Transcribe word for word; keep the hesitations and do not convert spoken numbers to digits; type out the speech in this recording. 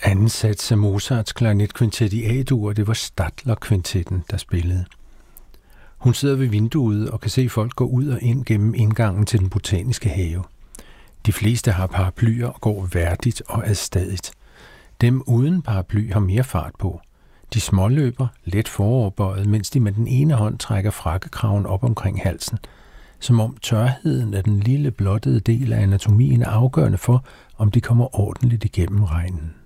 Anden sats af Mozarts klarinetkvintet i A-dur, det var Stadler-kvintetten, der spillede. Hun sidder ved vinduet og kan se folk gå ud og ind gennem indgangen til den botaniske have. De fleste har paraplyer og går værdigt og adstadigt. Dem uden paraply har mere fart på. De småløber let foroverbøjet, mens de med den ene hånd trækker frakkekraven op omkring halsen, som om tørheden af den lille blottede del af anatomien er afgørende for, om de kommer ordentligt igennem regnen.